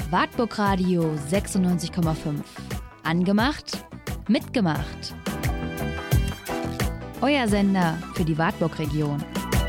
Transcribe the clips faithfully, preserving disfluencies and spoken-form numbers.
Wartburg Radio sechsundneunzig Komma fünf. Angemacht, mitgemacht. Euer Sender für die Wartburg-Region.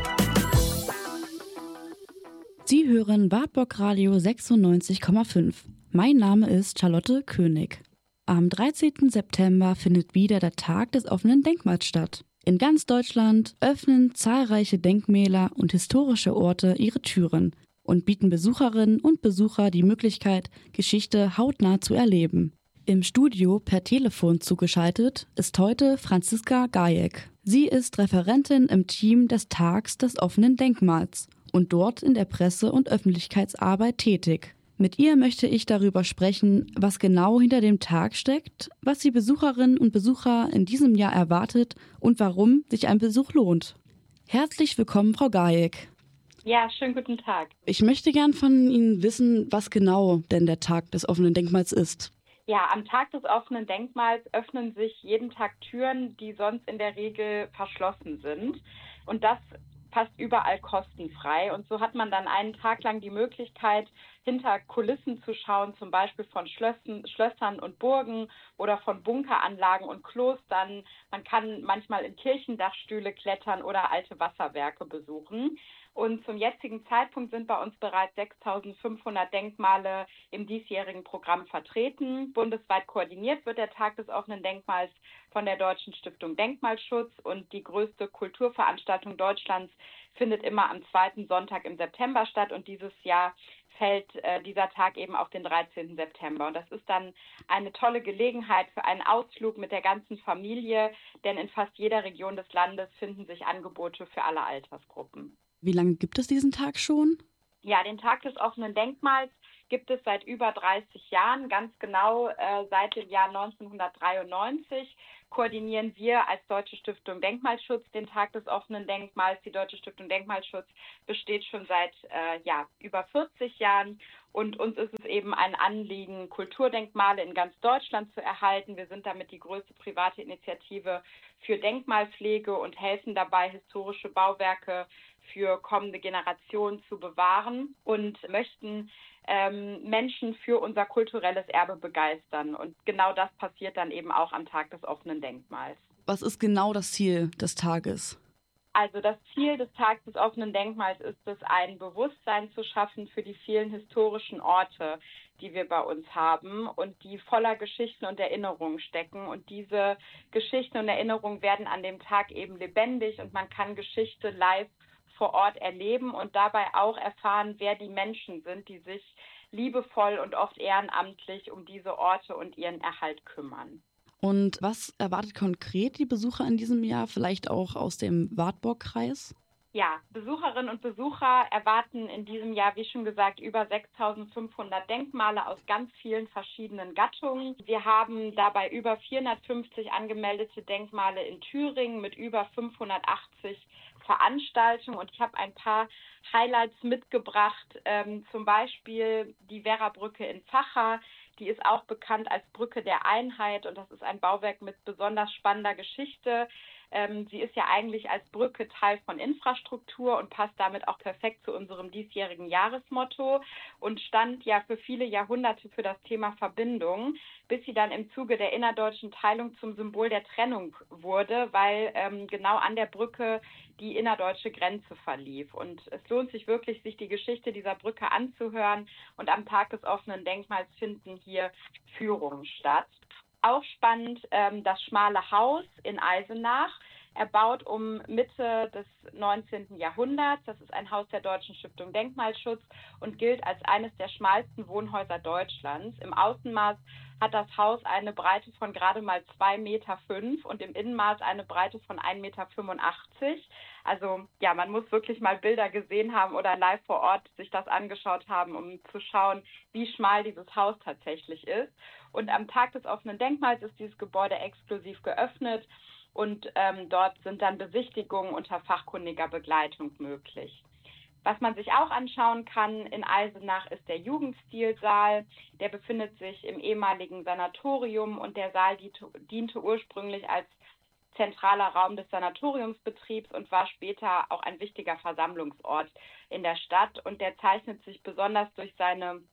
Sie hören Wartburg Radio sechsundneunzig Komma fünf. Mein Name ist Charlotte König. Am dreizehnten September findet wieder der Tag des offenen Denkmals statt. In ganz Deutschland öffnen zahlreiche Denkmäler und historische Orte ihre Türen und bieten Besucherinnen und Besucher die Möglichkeit, Geschichte hautnah zu erleben. Im Studio per Telefon zugeschaltet ist heute Franziska Gajek. Sie ist Referentin im Team des Tags des offenen Denkmals und dort in der Presse- und Öffentlichkeitsarbeit tätig. Mit ihr möchte ich darüber sprechen, was genau hinter dem Tag steckt, was die Besucherinnen und Besucher in diesem Jahr erwartet und warum sich ein Besuch lohnt. Herzlich willkommen, Frau Gajek. Ja, schönen guten Tag. Ich möchte gern von Ihnen wissen, was genau denn der Tag des offenen Denkmals ist. Ja, am Tag des offenen Denkmals öffnen sich jeden Tag Türen, die sonst in der Regel verschlossen sind. Und das fast überall kostenfrei. Und so hat man dann einen Tag lang die Möglichkeit, hinter Kulissen zu schauen, zum Beispiel von Schlössen, Schlössern und Burgen oder von Bunkeranlagen und Klostern. Man kann manchmal in Kirchendachstühle klettern oder alte Wasserwerke besuchen. Und zum jetzigen Zeitpunkt sind bei uns bereits sechstausendfünfhundert Denkmale im diesjährigen Programm vertreten. Bundesweit koordiniert wird der Tag des offenen Denkmals von der Deutschen Stiftung Denkmalschutz und die größte Kulturveranstaltung Deutschlands findet immer am zweiten Sonntag im September statt und dieses Jahr fällt äh, dieser Tag eben auf den dreizehnten September. Und das ist dann eine tolle Gelegenheit für einen Ausflug mit der ganzen Familie, denn in fast jeder Region des Landes finden sich Angebote für alle Altersgruppen. Wie lange gibt es diesen Tag schon? Ja, den Tag des offenen Denkmals gibt es seit über dreißig Jahren, ganz genau äh, seit dem Jahr neunzehnhundertdreiundneunzig. Koordinieren wir als Deutsche Stiftung Denkmalschutz den Tag des offenen Denkmals. Die Deutsche Stiftung Denkmalschutz besteht schon seit äh, ja, über vierzig Jahren und uns ist es eben ein Anliegen, Kulturdenkmale in ganz Deutschland zu erhalten. Wir sind damit die größte private Initiative für Denkmalpflege und helfen dabei, historische Bauwerke für kommende Generationen zu bewahren und möchten ähm, Menschen für unser kulturelles Erbe begeistern. Und genau das passiert dann eben auch am Tag des offenen Denkmals. Was ist genau das Ziel des Tages? Also das Ziel des Tages des offenen Denkmals ist es, ein Bewusstsein zu schaffen für die vielen historischen Orte, die wir bei uns haben und die voller Geschichten und Erinnerungen stecken. Und diese Geschichten und Erinnerungen werden an dem Tag eben lebendig und man kann Geschichte live vor Ort erleben und dabei auch erfahren, wer die Menschen sind, die sich liebevoll und oft ehrenamtlich um diese Orte und ihren Erhalt kümmern. Und was erwartet konkret die Besucher in diesem Jahr, vielleicht auch aus dem Wartburg-Kreis? Ja, Besucherinnen und Besucher erwarten in diesem Jahr, wie schon gesagt, über sechstausendfünfhundert Denkmale aus ganz vielen verschiedenen Gattungen. Wir haben dabei über vierhundertfünfzig angemeldete Denkmale in Thüringen mit über fünfhundertachtzig Veranstaltungen und ich habe ein paar Highlights mitgebracht, ähm, zum Beispiel die Werrabrücke in Vacha. Die ist auch bekannt als Brücke der Einheit und das ist ein Bauwerk mit besonders spannender Geschichte. Ähm, sie ist ja eigentlich als Brücke Teil von Infrastruktur und passt damit auch perfekt zu unserem diesjährigen Jahresmotto und stand ja für viele Jahrhunderte für das Thema Verbindung, bis sie dann im Zuge der innerdeutschen Teilung zum Symbol der Trennung wurde, weil ähm, genau an der Brücke die innerdeutsche Grenze verlief. Und es lohnt sich wirklich, sich die Geschichte dieser Brücke anzuhören und am Tag des offenen Denkmals finden hier Führungen statt. Auch spannend ähm, das Schmale Haus in Eisenach, erbaut um Mitte des neunzehnten Jahrhunderts. Das ist ein Haus der Deutschen Stiftung Denkmalschutz und gilt als eines der schmalsten Wohnhäuser Deutschlands. Im Außenmaß hat das Haus eine Breite von gerade mal zwei Meter fünf und im Innenmaß eine Breite von ein Meter fünfundachtzig. Also ja, man muss wirklich mal Bilder gesehen haben oder live vor Ort sich das angeschaut haben, um zu schauen, wie schmal dieses Haus tatsächlich ist. Und am Tag des offenen Denkmals ist dieses Gebäude exklusiv geöffnet und ähm, dort sind dann Besichtigungen unter fachkundiger Begleitung möglich. Was man sich auch anschauen kann in Eisenach ist der Jugendstilsaal. Der befindet sich im ehemaligen Sanatorium und der Saal diente ursprünglich als zentraler Raum des Sanatoriumsbetriebs und war später auch ein wichtiger Versammlungsort in der Stadt. Und der zeichnet sich besonders durch seine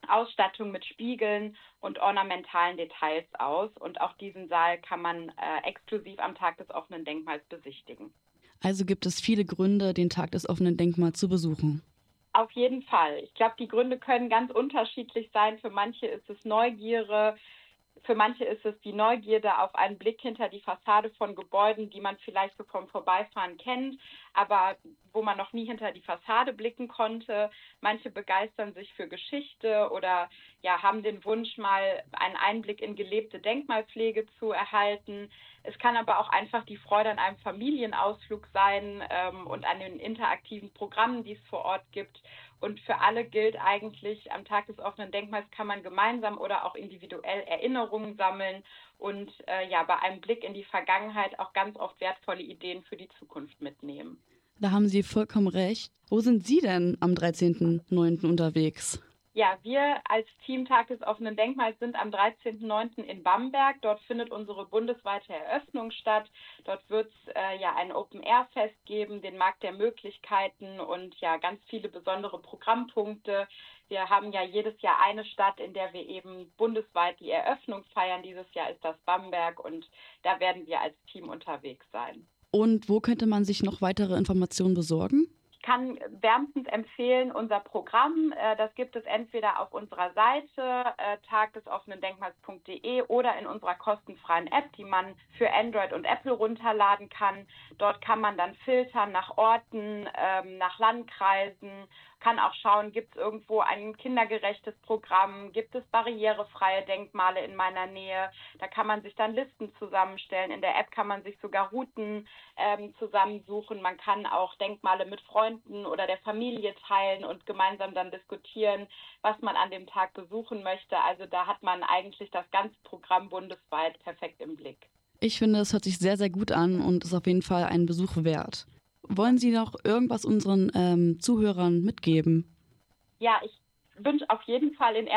Ausstattung mit Spiegeln und ornamentalen Details aus. Und auch diesen Saal kann man äh, exklusiv am Tag des offenen Denkmals besichtigen. Also gibt es viele Gründe, den Tag des offenen Denkmals zu besuchen. Auf jeden Fall. Ich glaube, die Gründe können ganz unterschiedlich sein. Für manche ist es Neugierde, für manche ist es die Neugierde auf einen Blick hinter die Fassade von Gebäuden, die man vielleicht so vom Vorbeifahren kennt, aber wo man noch nie hinter die Fassade blicken konnte. Manche begeistern sich für Geschichte oder ja, haben den Wunsch, mal einen Einblick in gelebte Denkmalpflege zu erhalten. Es kann aber auch einfach die Freude an einem Familienausflug sein ähm, und an den interaktiven Programmen, die es vor Ort gibt. Und für alle gilt eigentlich, am Tag des offenen Denkmals kann man gemeinsam oder auch individuell Erinnerungen sammeln und äh, ja, bei einem Blick in die Vergangenheit auch ganz oft wertvolle Ideen für die Zukunft mitnehmen. Da haben Sie vollkommen recht. Wo sind Sie denn am dreizehnten neunten unterwegs? Ja, wir als Team Tag des offenen Denkmals sind am dreizehnten neunten in Bamberg. Dort findet unsere bundesweite Eröffnung statt. Dort wird es äh, ja ein Open-Air-Fest geben, den Markt der Möglichkeiten und ja ganz viele besondere Programmpunkte. Wir haben ja jedes Jahr eine Stadt, in der wir eben bundesweit die Eröffnung feiern. Dieses Jahr ist das Bamberg und da werden wir als Team unterwegs sein. Und wo könnte man sich noch weitere Informationen besorgen? Ich kann wärmstens empfehlen, unser Programm, äh, das gibt es entweder auf unserer Seite äh, tag des offenen denkmals punkt de oder in unserer kostenfreien App, die man für Android und Apple runterladen kann. Dort kann man dann filtern nach Orten, ähm, nach Landkreisen, kann auch schauen, gibt es irgendwo ein kindergerechtes Programm, gibt es barrierefreie Denkmale in meiner Nähe. Da kann man sich dann Listen zusammenstellen. In der App kann man sich sogar Routen ähm, zusammensuchen. Man kann auch Denkmale mit Freunden oder der Familie teilen und gemeinsam dann diskutieren, was man an dem Tag besuchen möchte. Also da hat man eigentlich das ganze Programm bundesweit perfekt im Blick. Ich finde, es hört sich sehr, sehr gut an und ist auf jeden Fall einen Besuch wert. Wollen Sie noch irgendwas unseren ähm, Zuhörern mitgeben? Ja, ich wünsche auf jeden Fall in